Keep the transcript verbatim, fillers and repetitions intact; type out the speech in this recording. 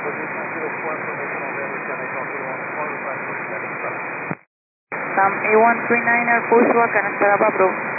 position zero four, information on the Oceanic on zero one four, request for static start. Sam A one three niner, push one, can start up approved.